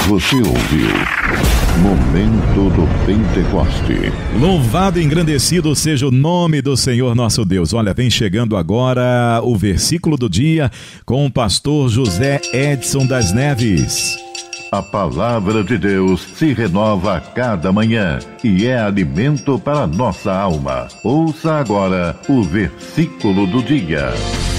Você ouviu Momento do Pentecoste. Louvado e engrandecido seja o nome do Senhor nosso Deus. Olha, vem chegando agora o versículo do dia com o pastor José Edson das Neves. A palavra de Deus se renova a cada manhã e é alimento para nossa alma. Ouça agora o versículo do dia.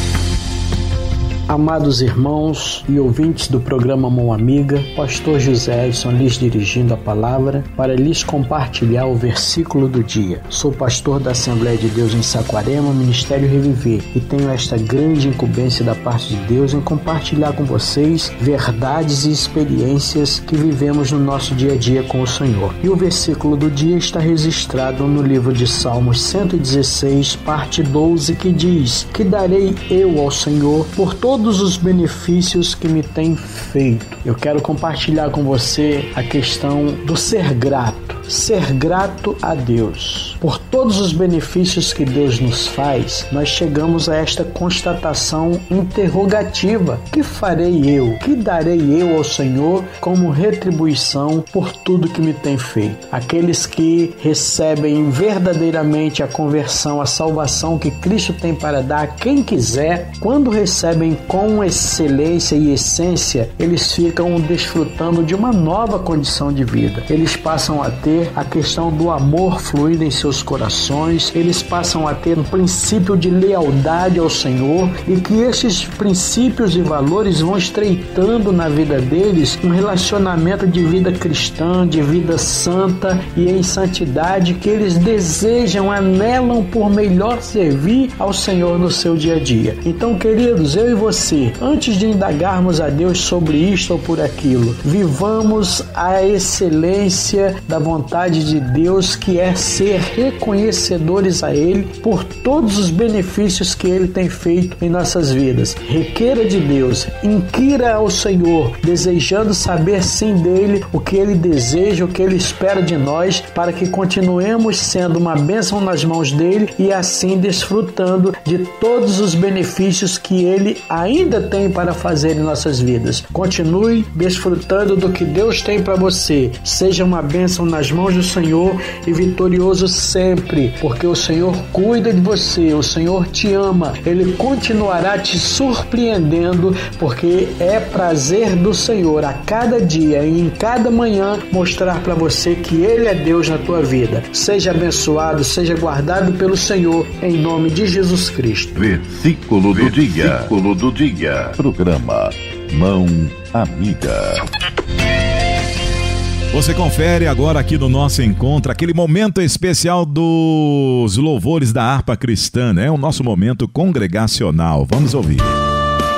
Amados irmãos e ouvintes do programa Mão Amiga, pastor José Edson lhes dirigindo a palavra para lhes compartilhar o versículo do dia. Sou pastor da Assembleia de Deus em Saquarema, Ministério Reviver, e tenho esta grande incumbência da parte de Deus em compartilhar com vocês verdades e experiências que vivemos no nosso dia a dia com o Senhor. E o versículo do dia está registrado no livro de Salmos 116, parte 12, que diz: "Que darei eu ao Senhor por todos os benefícios que me tem feito." Eu quero compartilhar com você a questão do ser grato. Ser grato a Deus. Por todos os benefícios que Deus nos faz, nós chegamos a esta constatação interrogativa: que farei eu? Que darei eu ao Senhor como retribuição por tudo que me tem feito? Aqueles que recebem verdadeiramente a conversão, a salvação que Cristo tem para dar a quem quiser, quando recebem com excelência e essência, eles ficam desfrutando de uma nova condição de vida. Eles passam a ter a questão do amor fluir em seus corações, eles passam a ter um princípio de lealdade ao Senhor, e que esses princípios e valores vão estreitando na vida deles um relacionamento de vida cristã, de vida santa e em santidade, que eles desejam, anelam por melhor servir ao Senhor no seu dia a dia. Então, queridos, eu e você, antes de indagarmos a Deus sobre isto ou por aquilo, vivamos a excelência da vontade de Deus, que é ser reconhecedores a Ele por todos os benefícios que Ele tem feito em nossas vidas. Requeira de Deus, inquira ao Senhor, desejando saber sim dEle o que Ele deseja, o que Ele espera de nós, para que continuemos sendo uma bênção nas mãos dEle e assim desfrutando de todos os benefícios que Ele ainda tem para fazer em nossas vidas. Continue desfrutando do que Deus tem para você. Seja uma bênção nas mãos do Senhor e vitorioso sempre, porque o Senhor cuida de você, o Senhor te ama, Ele continuará te surpreendendo, porque é prazer do Senhor a cada dia e em cada manhã mostrar para você que Ele é Deus na tua vida. Seja abençoado, seja guardado pelo Senhor, em nome de Jesus Cristo. Versículo do dia. Versículo do dia. Programa Mão Amiga. Você confere agora aqui no nosso encontro aquele momento especial dos louvores da harpa cristã, né? O nosso momento congregacional. Vamos ouvir.